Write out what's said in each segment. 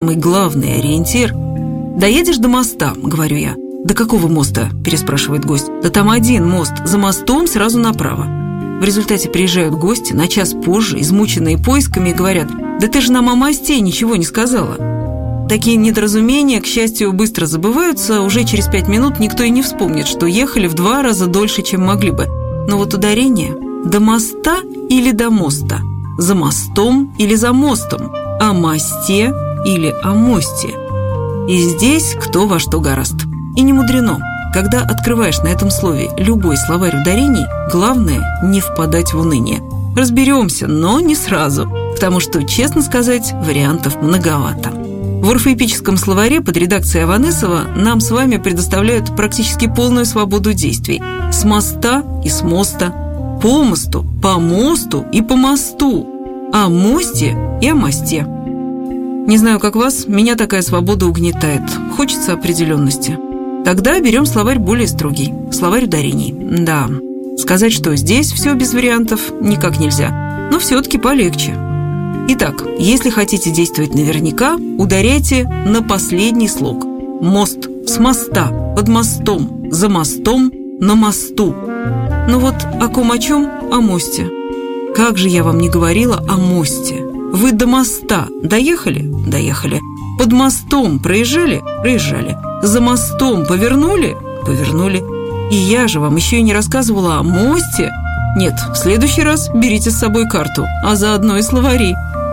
самый главный ориентир. «Доедешь до моста», — говорю я. «До какого моста?» — переспрашивает гость. «Да там один мост, за мостом сразу направо». В результате приезжают гости на час позже, измученные поисками, и говорят: «Да ты же нам о мосте ничего не сказала». Такие недоразумения, к счастью, быстро забываются. Уже через 5 минут никто и не вспомнит, что ехали в 2 раза дольше, чем могли бы. Но вот ударение: до моста или до моста, за мостом или за мостом, о мосте или о мосте. И здесь кто во что горазд. И не мудрено. Когда открываешь на этом слове любой словарь ударений, главное не впадать в уныние. Разберемся, но не сразу, потому что, честно сказать, вариантов многовато. В орфоэпическом словаре под редакцией Аванесова нам с вами предоставляют практически полную свободу действий. С моста и с моста, по мосту, по мосту и по мосту, о мосте и о мосте. Не знаю, как вас, меня такая свобода угнетает. Хочется определенности. Тогда берем словарь более строгий, словарь ударений. Да, сказать, что здесь все без вариантов, никак нельзя, но все-таки полегче. Итак, если хотите действовать наверняка, ударяйте на последний слог. Мост, с моста, под мостом, за мостом, на мосту. Ну вот о ком о чем? О мосте. Как же я вам не говорила о мосте? Вы до моста доехали? Доехали. Под мостом проезжали? Проезжали. За мостом повернули? Повернули. И я же вам еще и не рассказывала о мосте. Нет, в следующий раз берите с собой карту, а заодно и словари.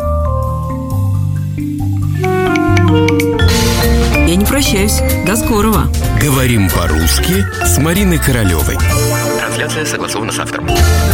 Я не прощаюсь. До скорого. Говорим по-русски с Мариной Королевой. Трансляция согласована с автором.